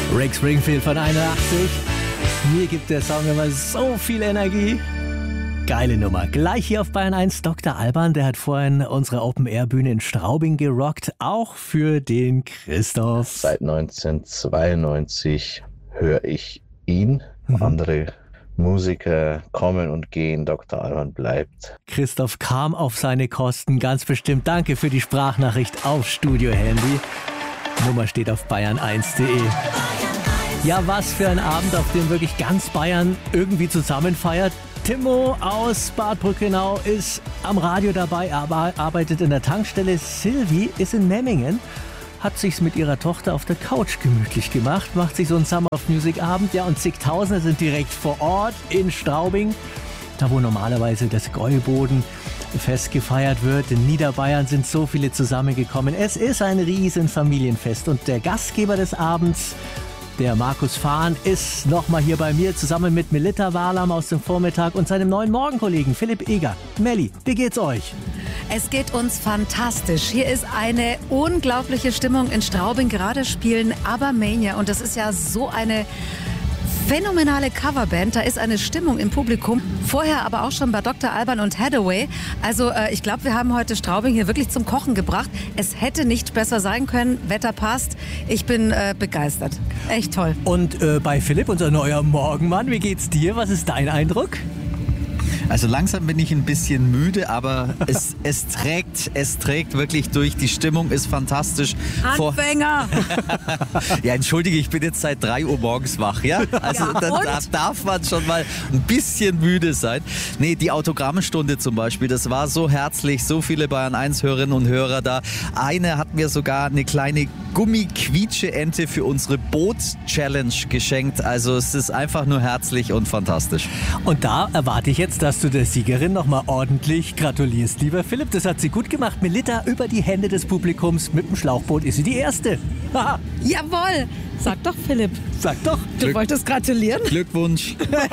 Rick Springfield von 81. Mir gibt der Song immer so viel Energie. Geile Nummer. Gleich hier auf Bayern 1 Dr. Alban, der hat vorhin unsere Open-Air-Bühne in Straubing gerockt, auch für den Christoph. Seit 1992 höre ich ihn. Andere Musiker kommen und gehen, Dr. Alban bleibt. Christoph kam auf seine Kosten, ganz bestimmt. Danke für die Sprachnachricht auf Studio-Handy. Nummer steht auf bayern1.de. Ja, was für ein Abend, auf dem wirklich ganz Bayern irgendwie zusammenfeiert. Timo aus Bad Brückenau ist am Radio dabei, er arbeitet in der Tankstelle. Silvi ist in Memmingen, hat sich's mit ihrer Tochter auf der Couch gemütlich gemacht, macht sich so einen Summer of Music Abend. Ja, und zigtausende sind direkt vor Ort in Straubing, da wo normalerweise das Gäubodenfest gefeiert wird. In Niederbayern sind so viele zusammengekommen. Es ist ein riesen Familienfest und der Gastgeber des Abends, der Markus Fahn, ist nochmal hier bei mir zusammen mit Melitta Walam aus dem Vormittag und seinem neuen Morgenkollegen Philipp Eger. Melli, wie geht's euch? Es geht uns fantastisch. Hier ist eine unglaubliche Stimmung in Straubing. Gerade spielen Abermania und das ist ja so eine phänomenale Coverband. Da ist eine Stimmung im Publikum. Vorher aber auch schon bei Dr. Alban und Hathaway. Also ich glaube, wir haben heute Straubing hier wirklich zum Kochen gebracht. Es hätte nicht besser sein können. Wetter passt. Ich bin begeistert. Echt toll. Und bei Philipp, unser neuer Morgenmann, wie geht's dir? Was ist dein Eindruck? Also langsam bin ich ein bisschen müde, aber es trägt wirklich durch. Die Stimmung ist fantastisch. Anfänger! Ja, entschuldige, ich bin jetzt seit 3 Uhr morgens wach, ja? Also Ja, da darf man schon mal ein bisschen müde sein. Nee, die Autogrammstunde zum Beispiel, das war so herzlich, so viele Bayern 1 Hörerinnen und Hörer da. Eine hat mir sogar eine kleine Gummi-Quietsche-Ente für unsere Boot-Challenge geschenkt. Also es ist einfach nur herzlich und fantastisch. Und da erwarte ich jetzt, dass du der Siegerin nochmal ordentlich gratulierst, lieber Philipp. Das hat sie gut gemacht. Melitta über die Hände des Publikums mit dem Schlauchboot ist sie die Erste. Haha. Jawohl! Sag doch, Philipp. Sag doch. Du wolltest gratulieren? Glückwunsch.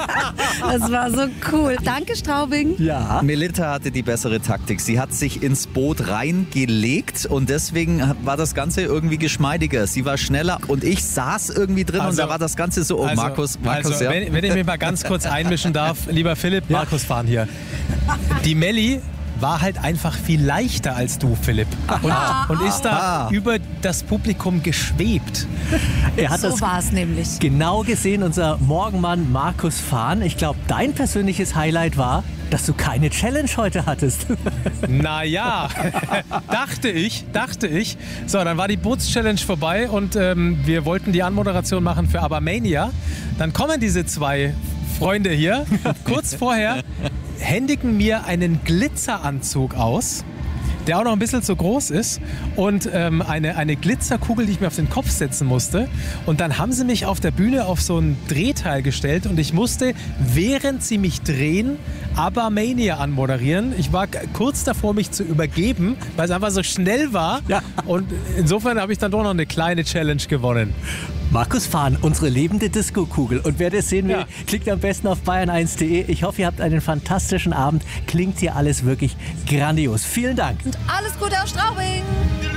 Das war so cool. Danke, Straubing. Ja. Melitta hatte die bessere Taktik. Sie hat sich ins Boot reingelegt und deswegen war das Ganze irgendwie geschmeidiger. Sie war schneller und ich saß irgendwie drin und da war das Ganze so, Markus, ja. Wenn ich mich mal ganz kurz einmischen darf, lieber Philipp, Markus Fahn hier. Die Melli war halt einfach viel leichter als du, Philipp. Und ist da über das Publikum geschwebt. Er hat So war es nämlich. genau gesehen, unser Morgenmann Markus Fahn. Ich glaube, dein persönliches Highlight war, dass du keine Challenge heute hattest. Naja, dachte ich. So, dann war die Bootschallenge vorbei und wir wollten die Anmoderation machen für Abermania. Dann kommen diese 2 Freunde hier. Kurz vorher händigen mir einen Glitzeranzug aus, der auch noch ein bisschen zu groß ist und eine Glitzerkugel, die ich mir auf den Kopf setzen musste. Und dann haben sie mich auf der Bühne auf so ein Drehteil gestellt und ich musste, während sie mich drehen, Abermania anmoderieren. Ich war kurz davor, mich zu übergeben, weil es einfach so schnell war. Ja. Und insofern habe ich dann doch noch eine kleine Challenge gewonnen. Markus Fahn, unsere lebende Disco-Kugel. Und wer das sehen will, klickt am besten auf bayern1.de. Ich hoffe, ihr habt einen fantastischen Abend. Klingt hier alles wirklich grandios. Vielen Dank. Und alles Gute aus Straubing.